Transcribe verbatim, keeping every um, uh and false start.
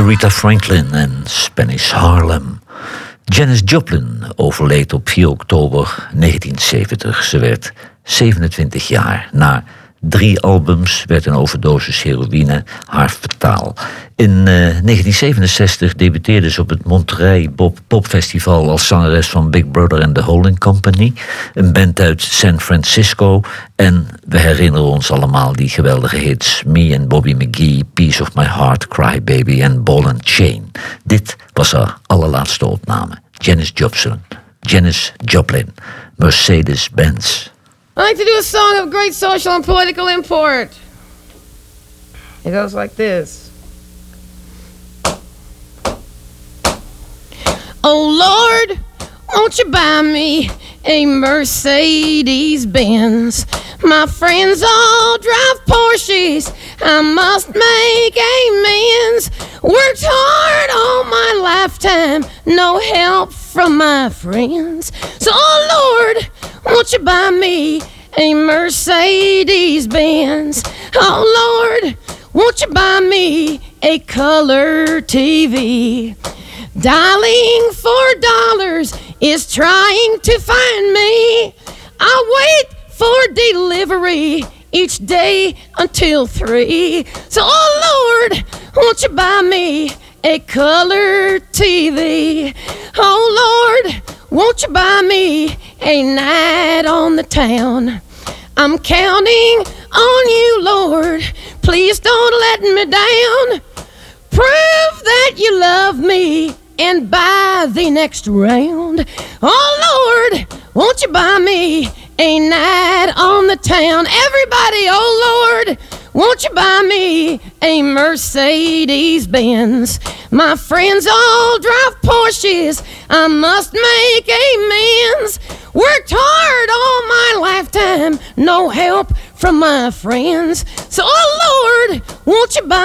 Aretha Franklin en Spanish Harlem. Janis Joplin overleed op vier oktober negentien zeventig. Ze werd zevenentwintig jaar. Na drie albums werd een overdosis heroïne haar fataal. In uh, negentien zevenenzestig debuteerde ze op het Monterey Pop Popfestival als zangeres van Big Brother and the Holding Company, een band uit San Francisco. En we herinneren ons allemaal die geweldige hits Me and Bobby McGee, Piece of My Heart, Cry Baby en Ball and Chain. Dit was haar allerlaatste opname. Janis Joplin, Janis Joplin, Mercedes-Benz. I like to do a song of great social and political import. It goes like this. Oh Lord, won't you buy me a Mercedes-Benz? My friends all drive Porsches, I must make amends. Worked hard all my lifetime, no help from my friends. So oh Lord, won't you buy me a Mercedes-Benz? Oh Lord, won't you buy me a color T V? Dialing for dollars is trying to find me. I wait for delivery each day until three. So oh Lord, won't you buy me a color T V? Oh Lord, won't you buy me a night on the town? I'm counting on you, Lord. Please don't let me down. Prove that you love me and buy the next round. Oh Lord, won't you buy me a night on the town? Everybody, oh Lord, won't you buy me a Mercedes-Benz? My friends all drive Porsches, I must make amends. Worked hard all my lifetime, no help from my friends. So, oh Lord, won't you buy